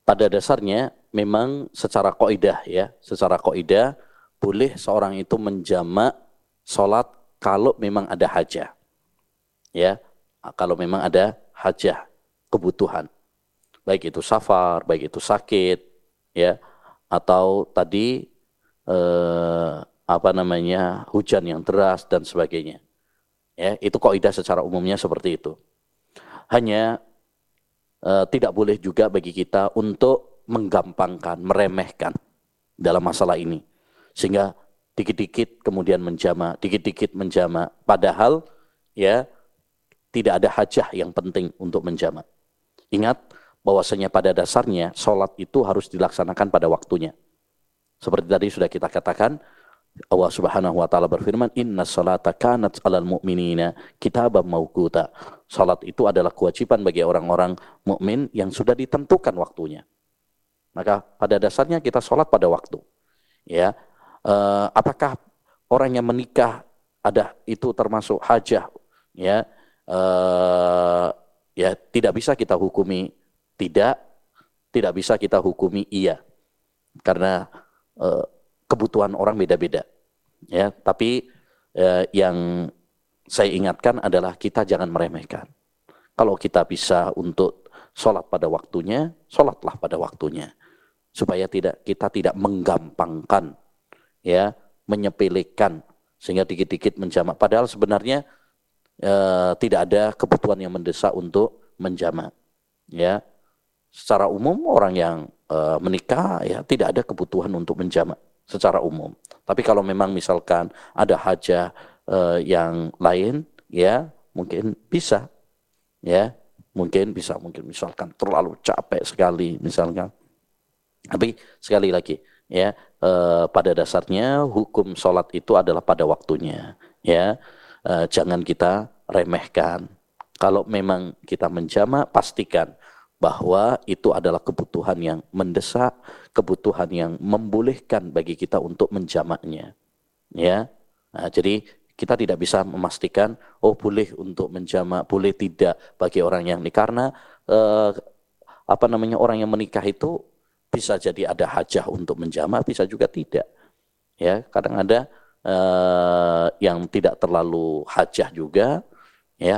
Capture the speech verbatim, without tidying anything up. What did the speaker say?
pada dasarnya memang secara kaidah ya, secara kaidah boleh seorang itu menjamak sholat kalau memang ada hajah. Ya, kalau memang ada hajah, kebutuhan. Baik itu safar, baik itu sakit, ya, atau tadi eh, apa namanya hujan yang deras dan sebagainya. Ya, itu kaidah secara umumnya seperti itu. Hanya eh, tidak boleh juga bagi kita untuk menggampangkan, meremehkan dalam masalah ini. Sehingga dikit-dikit kemudian menjama, dikit-dikit menjama. Padahal ya tidak ada hajah yang penting untuk menjama. Ingat bahwasanya pada dasarnya sholat itu harus dilaksanakan pada waktunya. Seperti tadi sudah kita katakan, Allah Subhanahu wa taala berfirman, "Inna sholata kanat 'alal mu'minina kitaban mauquta." Salat itu adalah kewajiban bagi orang-orang mukmin yang sudah ditentukan waktunya. Maka pada dasarnya kita sholat pada waktu. Ya, e, apakah orang yang menikah ada itu termasuk hajah? Ya, e, ya tidak bisa kita hukumi tidak, tidak bisa kita hukumi iya, karena e, kebutuhan orang beda-beda. Ya, tapi e, yang saya ingatkan adalah kita jangan meremehkan. Kalau kita bisa untuk sholat pada waktunya, sholatlah pada waktunya. Supaya tidak kita tidak menggampangkan, ya, menyepelekan sehingga dikit-dikit menjamak. Padahal sebenarnya e, tidak ada kebutuhan yang mendesak untuk menjamak. Ya, secara umum orang yang e, menikah ya tidak ada kebutuhan untuk menjamak secara umum. Tapi kalau memang misalkan ada hajah e, yang lain, ya mungkin bisa, ya mungkin bisa, mungkin misalkan terlalu capek sekali misalkan. Tapi sekali lagi, ya eh, pada dasarnya hukum sholat itu adalah pada waktunya, ya eh, jangan kita remehkan. Kalau memang kita menjamak, pastikan bahwa itu adalah kebutuhan yang mendesak, kebutuhan yang membolehkan bagi kita untuk menjamaknya, ya. Nah, jadi kita tidak bisa memastikan, oh boleh untuk menjamak, boleh tidak bagi orang yang nikah, karena eh, apa namanya orang yang menikah itu bisa jadi ada hajah untuk menjamak, bisa juga tidak. Ya, kadang ada eh, yang tidak terlalu hajah juga,